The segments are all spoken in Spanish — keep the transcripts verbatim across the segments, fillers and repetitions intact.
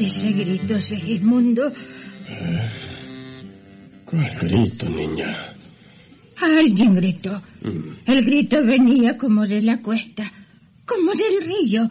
oíste ese grito, Segismundo? ¿Eh? ¿Cuál grito, niña? Alguien gritó. Mm. El grito venía como de la cuesta, como del río.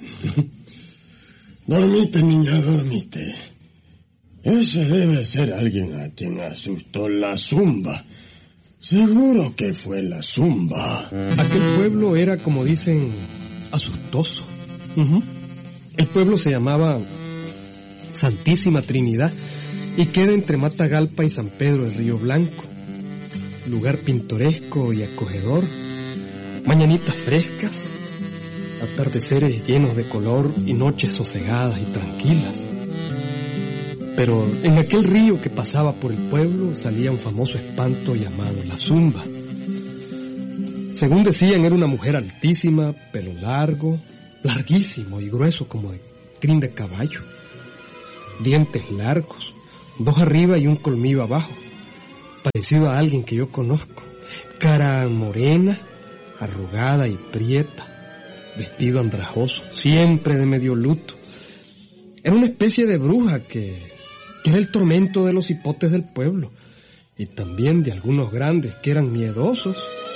Dormite, niña, dormite. Ese debe ser alguien a quien asustó la zumba. Seguro que fue la zumba. Aquel pueblo era, como dicen, asustoso. Uh-huh. El pueblo se llamaba Santísima Trinidad y queda entre Matagalpa y San Pedro del Río Blanco. Lugar pintoresco y acogedor, mañanitas frescas, atardeceres llenos de color y noches sosegadas y tranquilas. Pero en aquel río que pasaba por el pueblo salía un famoso espanto llamado la zumba. Según decían, era una mujer altísima, pelo largo, larguísimo y grueso como de crin de caballo, dientes largos, dos arriba y un colmillo abajo, parecido a alguien que yo conozco, cara morena, arrugada y prieta, vestido andrajoso, siempre de medio luto. Era una especie de bruja que, que era el tormento de los hipotes del pueblo y también de algunos grandes que eran miedosos.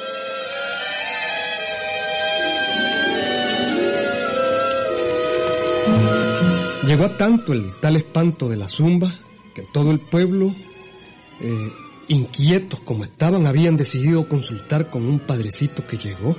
Llegó a tanto el tal espanto de la zumba que todo el pueblo, eh, inquietos como estaban, habían decidido consultar con un padrecito que llegó.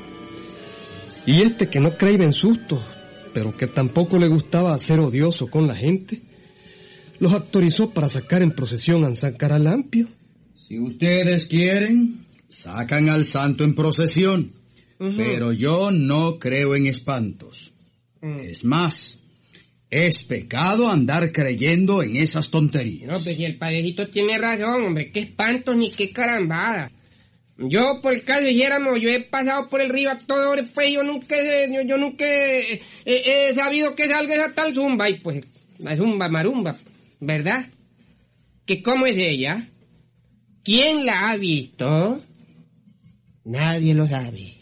Y este, que no creía en sustos, pero que tampoco le gustaba ser odioso con la gente, los autorizó para sacar en procesión a San Caralampio. Si ustedes quieren, sacan al santo en procesión, uh-huh. Pero yo no creo en espantos. Uh-huh. Es más, es pecado andar creyendo en esas tonterías. No, pues si el padrecito tiene razón, hombre, qué espantos ni qué carambada. Yo, por el caso dijéramos, yo he pasado por el río a todo el fue, yo nunca, yo, yo nunca he, he, he sabido que salga esa tal zumba, y pues, la zumba marumba, ¿verdad? ¿Que cómo es ella? ¿Quién la ha visto? Nadie lo sabe.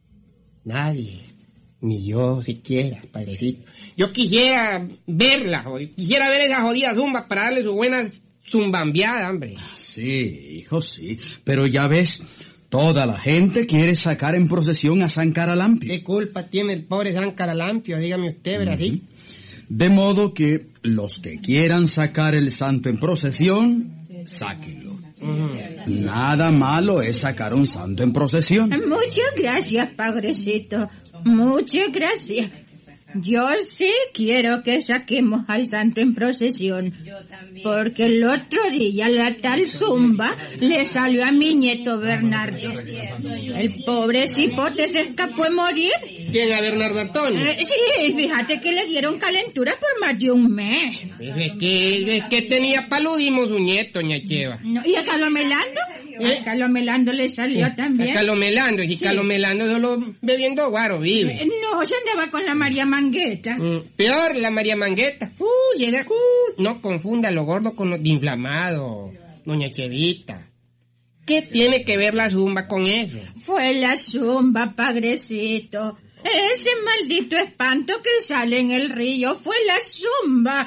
Nadie. Ni yo siquiera, padrecito. Yo quisiera verla, quisiera ver esa jodida zumba para darle su buena zumbambiada, hombre. Sí, hijo, sí. Pero ya ves, toda la gente quiere sacar en procesión a San Caralampio. ¿Qué culpa tiene el pobre San Caralampio? Dígame usted, ¿verdad? Uh-huh. ¿Sí? De modo que los que quieran sacar el santo en procesión, sáquenlo. Uh-huh. Nada malo es sacar un santo en procesión. Muchas gracias, padrecito. Muchas gracias. Yo sí quiero que saquemos al santo en procesión. Yo también. Porque el otro día la tal zumba le salió a mi nieto Bernardo. El pobre cipote se escapó de morir. ¿Quién, a Bernardo Antonio? Eh, sí, fíjate que le dieron calentura por más de un mes. Es que, es que tenía paludismo su nieto, doña Cheva. No, ¿y a Calomelando? ¿Eh? A Calomelando le salió ¿Eh? también. A Calomelando, y sí. Calomelando solo bebiendo guaro vive. Eh, no, se andaba con la María Mangueta. Mm, peor, la María Mangueta. Uy, era, uh, no confunda lo gordo con lo de inflamado, doña Chevita. ¿Qué tiene que ver la zumba con eso? Fue la zumba, padrecito. Ese maldito espanto que sale en el río fue la zumba.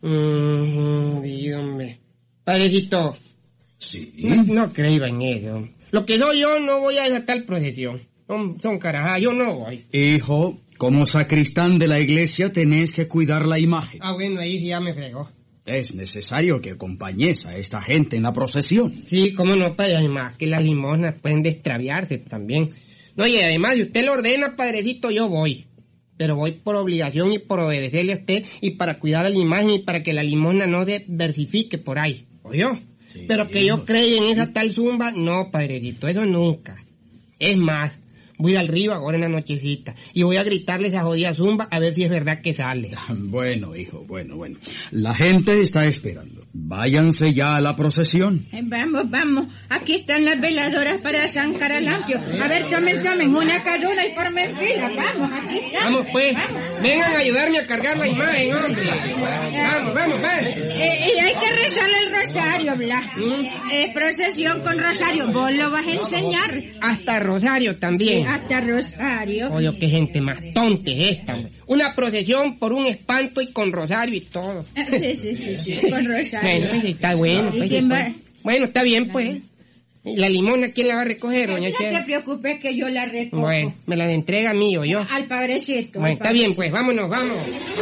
Mmm, Dios mío. Padrecito. Sí. No, no creo en eso. Lo que no, yo no voy a desatar procesión. Son, son carajas, yo no voy. Hijo, como sacristán de la iglesia tenés que cuidar la imagen. Ah, bueno, ahí ya me fregó. Es necesario que acompañes a esta gente en la procesión. Sí, cómo no, padre, además que las limosnas pueden extraviarse también. No, y además, si usted lo ordena, padrecito, yo voy. Pero voy por obligación y por obedecerle a usted y para cuidar la imagen y para que la limosna no se versifique por ahí. ¿Oyó? Sí, pero que yo creo en esa tal zumba, no, padrecito, eso nunca. Es más, voy al río ahora en la nochecita y voy a gritarle esa jodida zumba a ver si es verdad que sale. Bueno, hijo, bueno, bueno. La gente está esperando. Váyanse ya a la procesión. Eh, vamos, vamos. Aquí están las veladoras para San Caralampio. A ver, tomen, tomen una carona y formen fila. Vamos, aquí estamos. Vamos, pues. Vamos. Vengan a ayudarme a cargar la imagen, hombre. Vamos, vamos, vamos. Eh, y hay que rezarle el rosario, Blas. ¿Mm? Es procesión con rosario. Vos lo vas a enseñar. Hasta rosario también. Sí, hasta rosario. Oye, qué gente más tonta es esta, hombre. Una procesión por un espanto y con rosario y todo. Sí, sí, sí, sí, con rosario. Bueno, pues está bueno. Pues, ¿Y quién va? pues. Bueno, está bien, pues. ¿Y la limona quién la va a recoger, doña No Chela? te preocupes que yo la recojo. Bueno, me la entrega a mí o yo. Al padrecito. Bueno, al está padrecito. bien, pues, vámonos, vamos.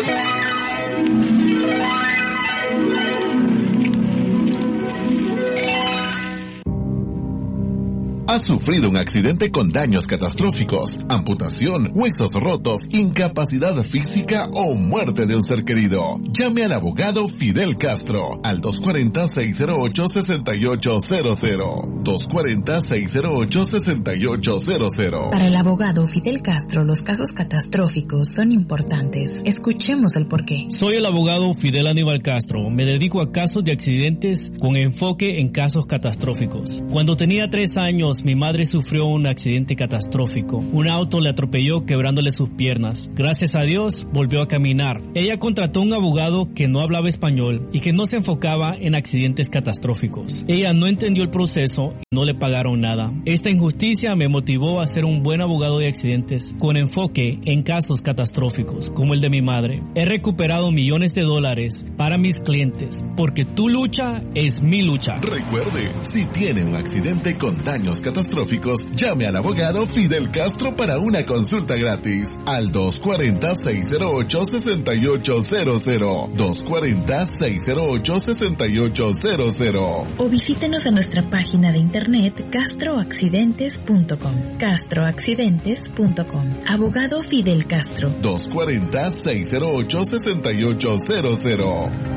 ¿Has sufrido un accidente con daños catastróficos, amputación, huesos rotos, incapacidad física o muerte de un ser querido? Llame al abogado Fidel Castro al dos cuatro cero, seis cero ocho, seis ocho cero cero. dos cuatro cero, seis cero ocho, seis ocho cero cero. Para el abogado Fidel Castro, los casos catastróficos son importantes. Escuchemos el porqué. Soy el abogado Fidel Aníbal Castro. Me dedico a casos de accidentes con enfoque en casos catastróficos. Cuando tenía tres años, mi madre sufrió un accidente catastrófico. Un auto le atropelló quebrándole sus piernas. Gracias a Dios, volvió a caminar. Ella contrató un abogado que no hablaba español y que no se enfocaba en accidentes catastróficos. Ella no entendió el proceso y no le pagaron nada. Esta injusticia me motivó a ser un buen abogado de accidentes con enfoque en casos catastróficos, como el de mi madre. He recuperado millones de dólares para mis clientes, porque tu lucha es mi lucha. Recuerde, si tiene un accidente con daños catastróficos, catastróficos, llame al abogado Fidel Castro para una consulta gratis al dos cuatro cero, seis cero ocho, seis ocho cero cero, dos cuatro cero, seis cero ocho, seis ocho cero cero. O visítenos en nuestra página de internet castro accidentes punto com. castro accidentes punto com. Abogado Fidel Castro. dos cuatro cero, seis cero ocho, seis ocho cero cero.